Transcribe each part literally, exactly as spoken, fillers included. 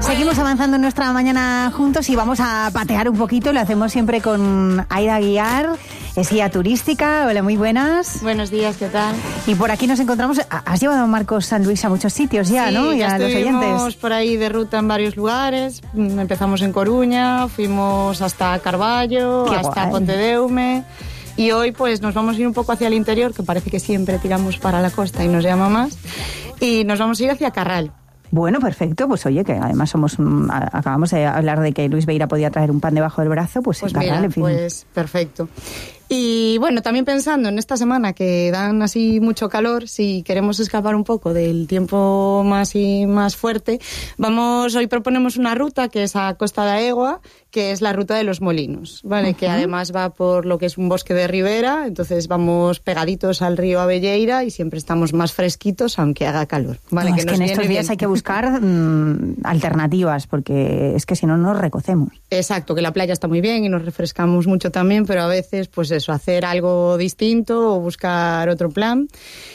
Seguimos avanzando en nuestra mañana juntos y vamos a patear un poquito. Lo hacemos siempre con Aida Guiar, es guía turística. Hola, muy buenas. Buenos días, ¿qué tal? Y por aquí nos encontramos. Has llevado a Marcos San Luis a muchos sitios ya, sí, ¿no? Y ya a los oyentes. Estuvimos por ahí de ruta en varios lugares. Empezamos en Coruña, fuimos hasta Carballo, Qué hasta guay. Pontedeume. Y hoy pues nos vamos a ir un poco hacia el interior, que parece que siempre tiramos para la costa y nos llama más. Y nos vamos a ir hacia Carral. Bueno, perfecto. Pues oye, que además somos mm, acabamos de hablar de que Luis Beira podía traer un pan debajo del brazo, pues, Pues en Carral, mira, en fin. pues perfecto. Y bueno, también pensando en esta semana que dan así mucho calor, si queremos escapar un poco del tiempo más y más fuerte, vamos, hoy proponemos una ruta que es a Costa da Egua, que es la ruta de los molinos, ¿vale? Uh-huh. Que además va por lo que es un bosque de ribera, entonces vamos pegaditos al río Abelleira y siempre estamos más fresquitos aunque haga calor, ¿vale? No, que es nos que en estos viene días bien. hay que buscar mmm, alternativas, porque es que si no nos recocemos. Exacto, que la playa está muy bien y nos refrescamos mucho también, pero a veces pues eso, hacer algo distinto o buscar otro plan.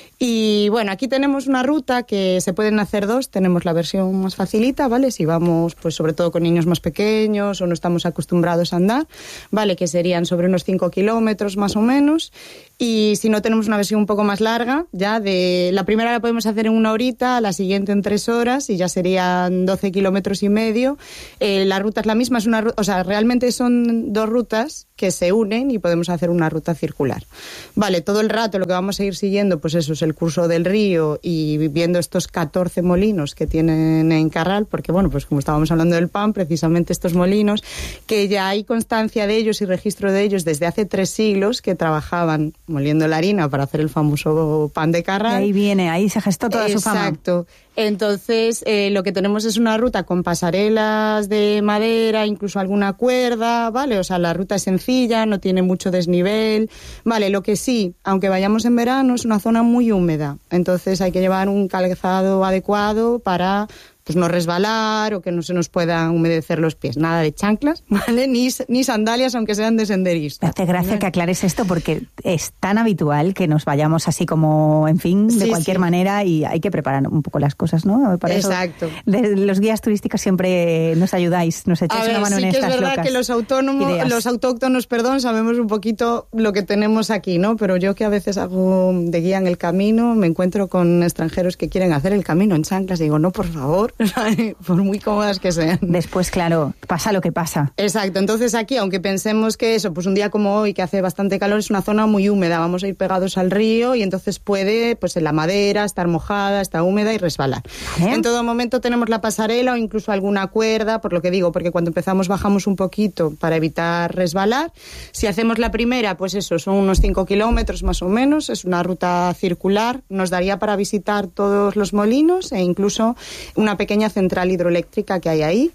Y bueno, aquí tenemos una ruta que se pueden hacer dos, tenemos la versión más facilita, ¿vale? Si vamos, pues sobre todo con niños más pequeños o no estamos acostumbrados a andar, ¿vale? Que serían sobre unos cinco kilómetros más o menos. Y si no, tenemos una versión un poco más larga, ya de la primera la podemos hacer en una horita, la siguiente en tres horas y ya serían doce kilómetros y medio. Eh, la ruta es la misma, es una, o sea, realmente son dos rutas que se unen y podemos hacer una ruta circular. Vale, todo el rato lo que vamos a ir siguiendo, pues eso es el curso del río y viendo estos catorce molinos que tienen en Carral, porque bueno, pues como estábamos hablando del pan, precisamente estos molinos, que ya hay constancia de ellos y registro de ellos desde hace tres siglos que trabajaban moliendo la harina para hacer el famoso pan de Carral. Ahí viene, ahí se gestó toda Exacto. su fama. Exacto. Entonces, eh, lo que tenemos es una ruta con pasarelas de madera, incluso alguna cuerda, ¿vale? O sea, la ruta es sencilla, no tiene mucho desnivel, ¿vale? Lo que sí, aunque vayamos en verano, es una zona muy húmeda. Entonces, hay que llevar un calzado adecuado para pues no resbalar o que no se nos puedan humedecer los pies. Nada de chanclas, ¿vale? Ni, ni sandalias, aunque sean de senderistas. Me hace gracia que aclares esto porque es tan habitual que nos vayamos así como, en fin, de sí, cualquier sí. manera y hay que preparar un poco las cosas, ¿no? Para Exacto. Eso, de, los guías turísticos siempre nos ayudáis, nos echáis A ver, una mano sí en que estas es verdad locas que los autónomos, ideas. los autóctonos, perdón, sabemos un poquito lo que tenemos aquí, ¿no? Pero yo que a veces hago de guía en el camino, me encuentro con extranjeros que quieren hacer el camino en chanclas y digo, no, por favor, por muy cómodas que sean. Después, claro, pasa lo que pasa. Exacto, entonces aquí, aunque pensemos que eso, pues un día como hoy, que hace bastante calor, es una zona muy húmeda, vamos a ir pegados al río y entonces puede, pues en la madera, estar mojada, estar húmeda y resbalar. ¿Vale? En todo momento tenemos la pasarela o incluso alguna cuerda, por lo que digo, porque cuando empezamos bajamos un poquito para evitar resbalar. Si hacemos la primera, pues eso, son unos cinco kilómetros más o menos, es una ruta circular, nos daría para visitar todos los molinos e incluso una pequeña central hidroeléctrica que hay ahí.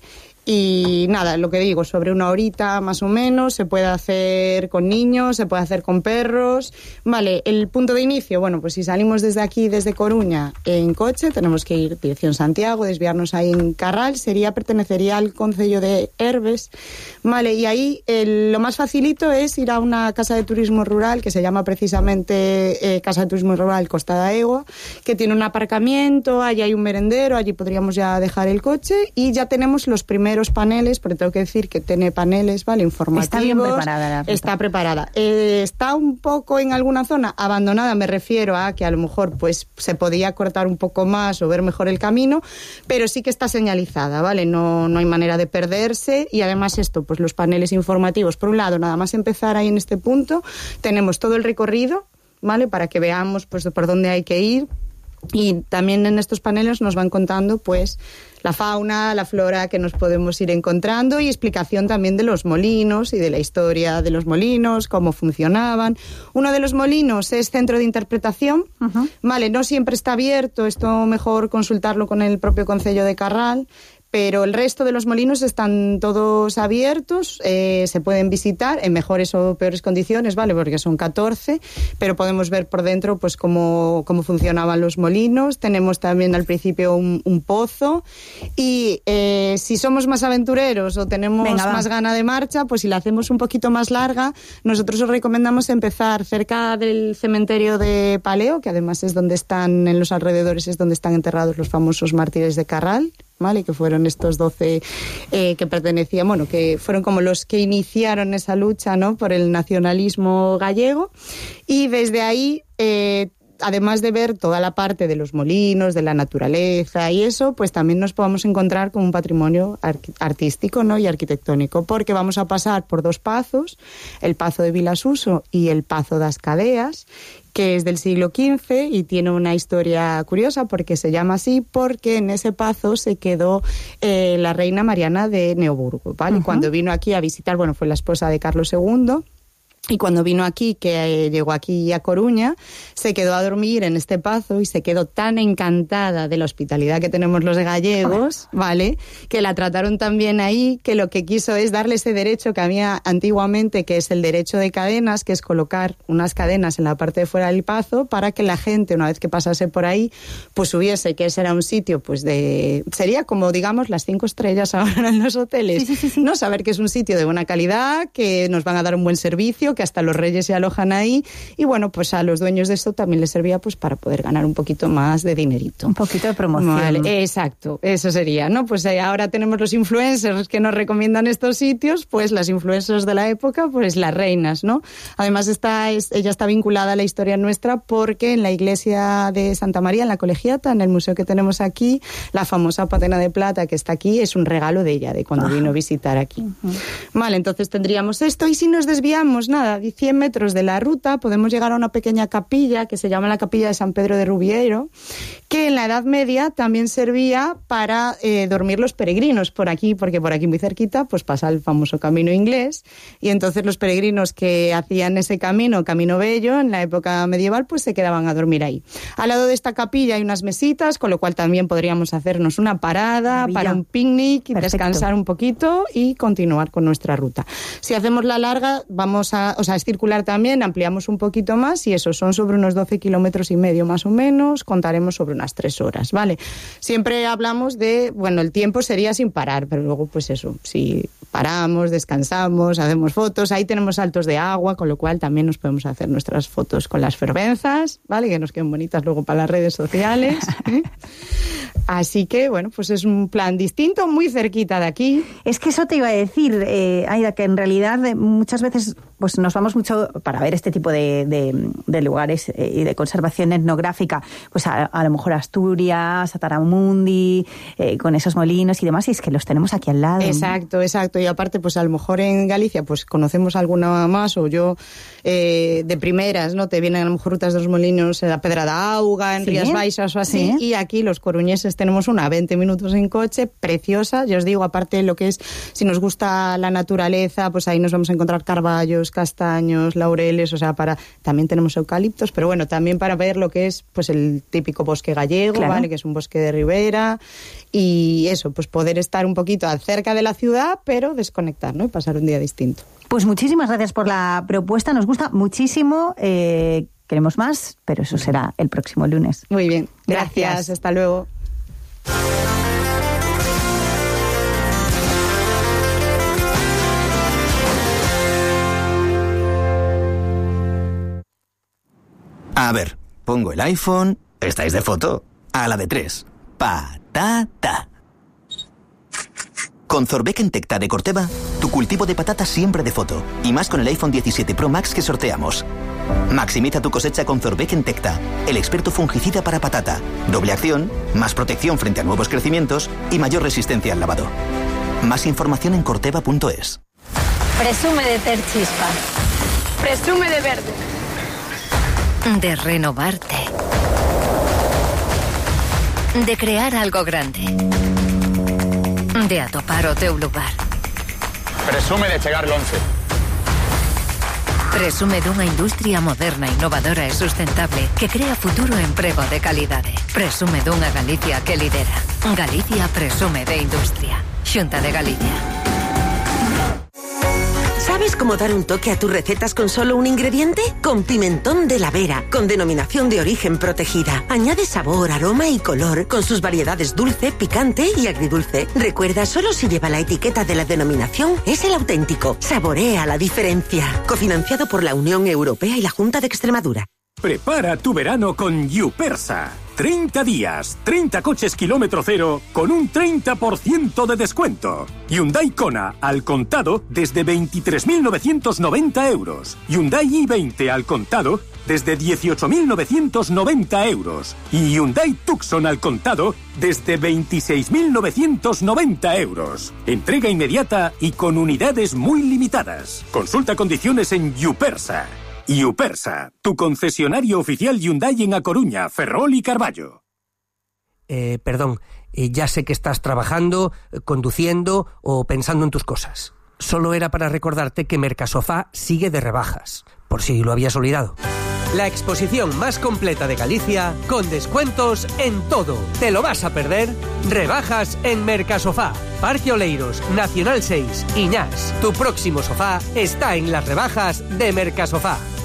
Y nada, lo que digo, sobre una horita más o menos, se puede hacer con niños, se puede hacer con perros. Vale, el punto de inicio, bueno, pues si salimos desde aquí, desde Coruña, en coche, tenemos que ir dirección Santiago, desviarnos ahí en Carral, sería, pertenecería al concello de Herbes. Vale, y ahí el, lo más facilito es ir a una casa de turismo rural que se llama precisamente eh, Casa de Turismo Rural Costa da Egua, que tiene un aparcamiento, allí hay un merendero, allí podríamos ya dejar el coche y ya tenemos los primeros paneles, pero tengo que decir que tiene paneles, ¿vale? Informativos. Está bien preparada la ruta. Está preparada. Eh, está un poco en alguna zona abandonada, me refiero a que a lo mejor pues se podía cortar un poco más o ver mejor el camino, pero sí que está señalizada, ¿vale? No, no hay manera de perderse y además esto, pues los paneles informativos, por un lado, nada más empezar ahí en este punto, tenemos todo el recorrido, ¿vale? Para que veamos pues por dónde hay que ir. Y también en estos paneles nos van contando pues la fauna, la flora que nos podemos ir encontrando y explicación también de los molinos y de la historia de los molinos, cómo funcionaban. Uno de los molinos es centro de interpretación, uh-huh. Vale, no siempre está abierto, esto mejor consultarlo con el propio concello de Carral, pero el resto de los molinos están todos abiertos, eh, se pueden visitar en mejores o peores condiciones, ¿vale? Porque son catorce, pero podemos ver por dentro pues cómo, cómo funcionaban los molinos. Tenemos también al principio un, un pozo y eh, si somos más aventureros o tenemos Venga, más gana de marcha, pues si la hacemos un poquito más larga, nosotros os recomendamos empezar cerca del cementerio de Paleo, que además es donde están, en los alrededores es donde están enterrados los famosos mártires de Carral, ¿vale? Que fueron estos doce eh, que pertenecían, bueno, que fueron como los que iniciaron esa lucha, ¿no? Por el nacionalismo gallego, y desde ahí eh, además de ver toda la parte de los molinos, de la naturaleza y eso, pues también nos podemos encontrar con un patrimonio artístico, ¿no? Y arquitectónico, porque vamos a pasar por dos pazos, el Pazo de Vilasuso y el Pazo das Cadeas, que es del siglo quince y tiene una historia curiosa porque se llama así porque en ese pazo se quedó eh, la reina Mariana de Neoburgo, ¿vale? Uh-huh. Cuando vino aquí a visitar, bueno, fue la esposa de Carlos segundo. Y cuando vino aquí, que eh, llegó aquí a Coruña, se quedó a dormir en este pazo y se quedó tan encantada de la hospitalidad que tenemos los gallegos, ¿vale? Que la trataron tan bien ahí, que lo que quiso es darle ese derecho que había antiguamente, que es el derecho de cadenas, que es colocar unas cadenas en la parte de fuera del pazo para que la gente, una vez que pasase por ahí, pues hubiese que ese era un sitio, pues de... Sería como, digamos, las cinco estrellas ahora en los hoteles. Sí, sí, sí, sí. No saber que es un sitio de buena calidad, que nos van a dar un buen servicio, que hasta los reyes se alojan ahí, y bueno, pues a los dueños de esto también les servía pues para poder ganar un poquito más de dinerito. Un poquito de promoción. Vale, exacto, eso sería, ¿no? Pues eh, ahora tenemos los influencers que nos recomiendan estos sitios, pues las influencers de la época, pues las reinas, ¿no? Además está, es, ella está vinculada a la historia nuestra porque en la iglesia de Santa María, en la Colegiata, en el museo que tenemos aquí, la famosa patena de plata que está aquí es un regalo de ella, de cuando Ajá. vino a visitar aquí. Uh-huh. Vale, entonces tendríamos esto, y si nos desviamos, nada, cien metros de la ruta, podemos llegar a una pequeña capilla que se llama la capilla de San Pedro de Rubiero, que en la Edad Media también servía para eh, dormir los peregrinos por aquí, porque por aquí muy cerquita pues pasa el famoso camino inglés, y entonces los peregrinos que hacían ese camino, Camino Bello, en la época medieval, pues se quedaban a dormir ahí. Al lado de esta capilla hay unas mesitas, con lo cual también podríamos hacernos una parada Maravilla. Para un picnic, descansar un poquito y continuar con nuestra ruta. Si hacemos la larga, vamos a o sea, es circular también, ampliamos un poquito más y eso, son sobre unos doce kilómetros y medio más o menos, contaremos sobre unas tres horas, ¿vale? Siempre hablamos de, bueno, el tiempo sería sin parar, pero luego pues eso, si paramos, descansamos, hacemos fotos, ahí tenemos saltos de agua, con lo cual también nos podemos hacer nuestras fotos con las fervenzas, ¿vale? Que nos queden bonitas luego para las redes sociales. ¿eh? Así que, bueno, pues es un plan distinto, muy cerquita de aquí. Es que eso te iba a decir, eh, Aida, que en realidad muchas veces pues nos vamos mucho para ver este tipo de, de, de lugares eh, y de conservación etnográfica, pues a, a lo mejor Asturias, a Taramundi, eh, con esos molinos y demás, y es que los tenemos aquí al lado. Exacto, exacto, y aparte pues a lo mejor en Galicia pues conocemos alguna más, o yo eh, de primeras, ¿no? Te vienen a lo mejor rutas de los molinos en la Pedra da Auga, en ¿Sí? Rías Baixas o así, ¿Sí? Y aquí los coruñeses tenemos una veinte minutos en coche, preciosa, ya os digo, aparte lo que es, si nos gusta la naturaleza, pues ahí nos vamos a encontrar carballos, castaños, laureles, o sea, para también tenemos eucaliptos, pero bueno, también para ver lo que es pues el típico bosque gallego, claro. ¿Vale? Que es un bosque de ribera, y eso, pues poder estar un poquito cerca de la ciudad, pero desconectar, ¿no? Y pasar un día distinto. Pues muchísimas gracias por la propuesta, nos gusta muchísimo, eh, queremos más, pero eso será el próximo lunes. Muy bien, gracias, gracias. Hasta luego. A ver, pongo el iPhone, estáis de foto, a la de tres. Patata. Con Zorbeck Tecta de Corteva, tu cultivo de patatas siempre de foto, y más con el iPhone diecisiete Pro Max que sorteamos. Maximiza tu cosecha con Zorbeck Tecta, el experto fungicida para patata. Doble acción, más protección frente a nuevos crecimientos y mayor resistencia al lavado. Más información en corteva punto es. Presume de ter chispa. Presume de verde. De renovarte. De crear algo grande. De atopar o teu lugar. Presume de chegar longe. Presume dunha industria moderna, innovadora e sustentable que crea futuro e emprego de calidade. Presume dunha Galicia que lidera. Galicia presume de industria. Xunta de Galicia. ¿Sabes cómo dar un toque a tus recetas con solo un ingrediente? Con pimentón de la Vera, con denominación de origen protegida. Añade sabor, aroma y color, con sus variedades dulce, picante y agridulce. Recuerda, solo si lleva la etiqueta de la denominación es el auténtico. Saborea la diferencia. Cofinanciado por la Unión Europea y la Junta de Extremadura. Prepara tu verano con Yupersa. treinta días, treinta coches kilómetro cero con un treinta por ciento de descuento. Hyundai Kona al contado desde veintitrés mil novecientos noventa euros. Hyundai i veinte al contado desde dieciocho mil novecientos noventa euros. Y Hyundai Tucson al contado desde veintiséis mil novecientos noventa euros. Entrega inmediata y con unidades muy limitadas. Consulta condiciones en Yupersa. Yupersa, tu concesionario oficial Hyundai en A Coruña, Ferrol y Carballo. Eh, perdón, eh, ya sé que estás trabajando, eh, conduciendo o pensando en tus cosas. Solo era para recordarte que Mercasofá sigue de rebajas, por si lo habías olvidado. La exposición más completa de Galicia, con descuentos en todo. ¿Te lo vas a perder? Rebajas en Mercasofá. Parque Oleiros, Nacional seis, Iñás. Tu próximo sofá está en las rebajas de Mercasofá.